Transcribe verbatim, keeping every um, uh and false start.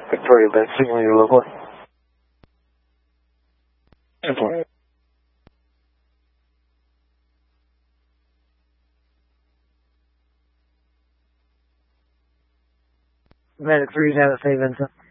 Victoria Bend, signal you locally. Import. Medic three, have a Saint Vincent.